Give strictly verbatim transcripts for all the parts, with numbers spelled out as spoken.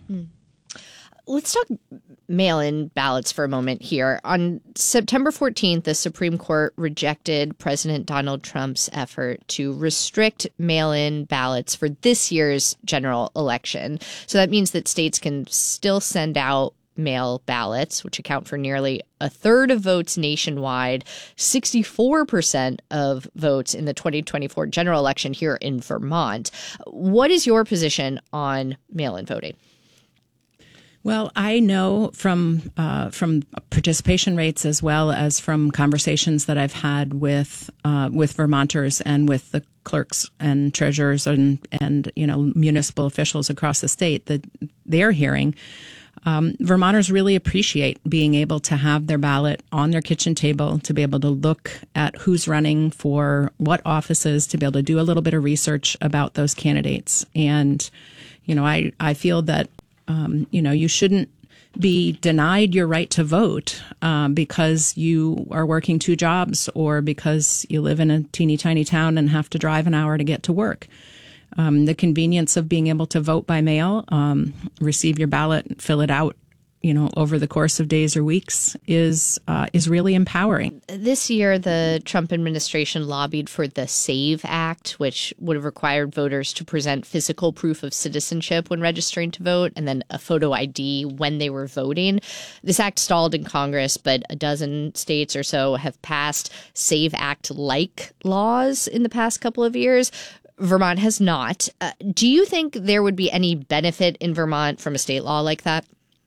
Mm. Let's talk mail-in ballots for a moment here. On September fourteenth, the Supreme Court rejected President Donald Trump's effort to restrict mail-in ballots for this year's general election. So that means that states can still send out mail ballots, which account for nearly a third of votes nationwide, sixty-four percent of votes in the twenty twenty-four general election here in Vermont. What is your position on mail-in voting? Well, I know from uh, from participation rates as well as from conversations that I've had with uh, with Vermonters and with the clerks and treasurers and and you know municipal officials across the state that they're hearing. Um, Vermonters really appreciate being able to have their ballot on their kitchen table, to be able to look at who's running for what offices, to be able to do a little bit of research about those candidates. And, you know, I, I feel that, um, you know, you shouldn't be denied your right to vote um, because you are working two jobs or because you live in a teeny tiny town and have to drive an hour to get to work. Um, the convenience of being able to vote by mail, um, receive your ballot, fill it out, you know, over the course of days or weeks is uh, is really empowering. This year, the Trump administration lobbied for the SAVE Act, which would have required voters to present physical proof of citizenship when registering to vote and then a photo I D when they were voting. This act stalled in Congress, but a dozen states or so have passed SAVE Act-like laws in the past couple of years. Vermont has not. Uh, do you think there would be any benefit in Vermont from a state law like that?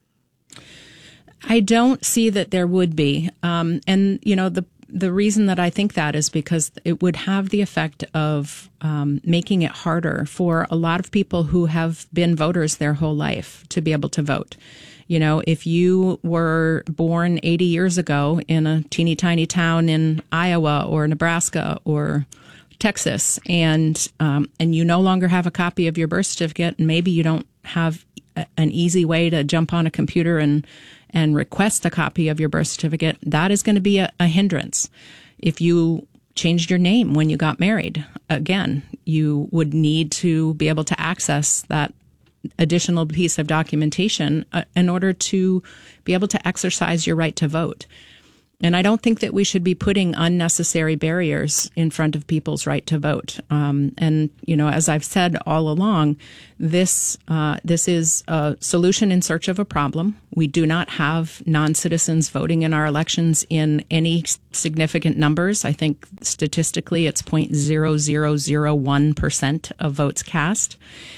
I don't see that there would be. Um, and, you know, the the reason that I think that is because it would have the effect of um, making it harder for a lot of people who have been voters their whole life to be able to vote. You know, if you were born eighty years ago in a teeny tiny town in Iowa or Nebraska or Texas, and um, and you no longer have a copy of your birth certificate, and maybe you don't have a, an easy way to jump on a computer and and request a copy of your birth certificate, that is going to be a, a hindrance. If you changed your name when you got married, again, you would need to be able to access that additional piece of documentation uh, in order to be able to exercise your right to vote. And I don't think that we should be putting unnecessary barriers in front of people's right to vote. Um, and, you know, as I've said all along, this uh, this is a solution in search of a problem. We do not have non-citizens voting in our elections in any significant numbers. I think statistically it's zero point zero zero zero one percent of votes cast.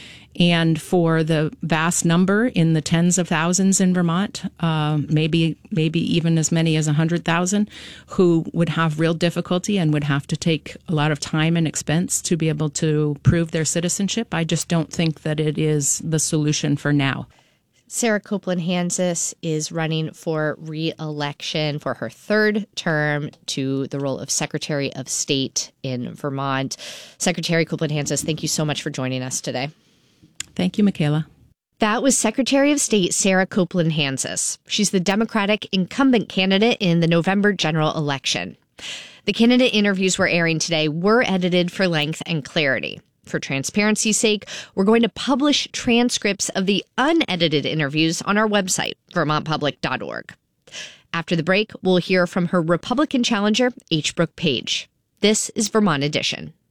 And for the vast number in the tens of thousands in Vermont, uh, maybe maybe even as many as one hundred thousand, who would have real difficulty and would have to take a lot of time and expense to be able to prove their citizenship, I just don't think that it is the solution for now. Sarah Copeland-Hanzus is running for re-election for her third term to the role of Secretary of State in Vermont. Secretary Copeland-Hanzus, thank you so much for joining us today. Thank you, Michaela. That was Secretary of State Sarah Copeland-Hanzus. She's the Democratic incumbent candidate in the November general election. The candidate interviews we're airing today were edited for length and clarity. For transparency's sake, we're going to publish transcripts of the unedited interviews on our website, vermont public dot org. After the break, we'll hear from her Republican challenger, H. Brooke Page. This is Vermont Edition.